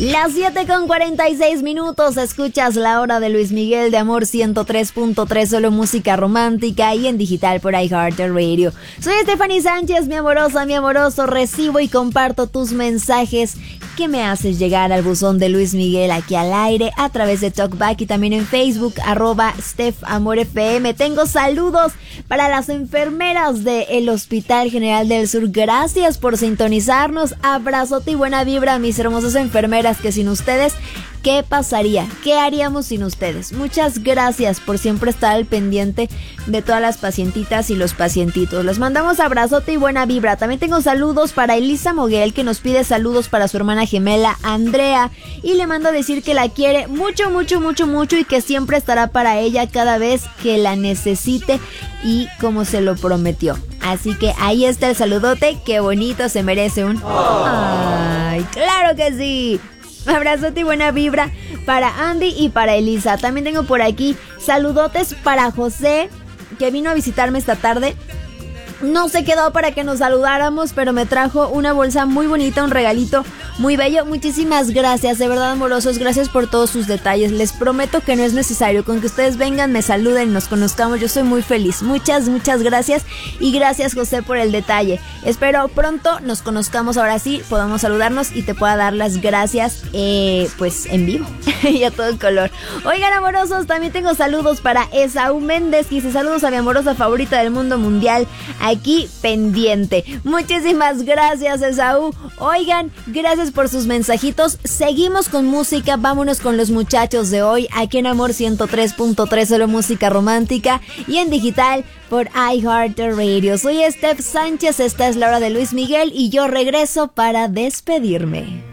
Las 7:46, escuchas La Hora de Luis Miguel de Amor 103.3, solo música romántica y en digital por iHeartRadio. Soy Stephanie Sánchez, mi amorosa, mi amoroso, recibo y comparto tus mensajes que me haces llegar al buzón de Luis Miguel aquí al aire a través de TalkBack y también en Facebook, @StephAmorFM. Tengo saludos para las enfermeras del Hospital General del Sur. Gracias por sintonizarnos. Abrazote y buena vibra a mis hermosas enfermeras, que sin ustedes, ¿qué pasaría? ¿Qué haríamos sin ustedes? Muchas gracias por siempre estar al pendiente de todas las pacientitas y los pacientitos. Les mandamos abrazote y buena vibra. También tengo saludos para Elisa Moguel, que nos pide saludos para su hermana gemela Andrea, y le mando a decir que la quiere mucho, mucho, mucho, mucho y que siempre estará para ella cada vez que la necesite y como se lo prometió. Así que ahí está el saludote, qué bonito, se merece un... ¡Ay, claro que sí! Abrazote y buena vibra para Andy y para Elisa. También tengo por aquí saludotes para José, que vino a visitarme esta tarde. No se quedó para que nos saludáramos, pero me trajo una bolsa muy bonita, un regalito muy bello. Muchísimas gracias, de verdad, amorosos, gracias por todos sus detalles. Les prometo que no es necesario, con que ustedes vengan, me saluden, nos conozcamos, yo soy muy feliz. Muchas, muchas gracias y gracias, José, por el detalle. Espero pronto nos conozcamos, ahora sí, podamos saludarnos y te pueda dar las gracias, pues en vivo y a todo color. Oigan, amorosos, también tengo saludos para Esaú Méndez, que dice saludos a mi amorosa favorita del mundo mundial, aquí pendiente. Muchísimas gracias, Esaú. Oigan, gracias por sus mensajitos. Seguimos con música, vámonos con los muchachos de hoy, aquí en Amor 103.3, solo música romántica y en digital por iHeartRadio. Soy Steph Sánchez, esta es La Hora de Luis Miguel y yo regreso para despedirme.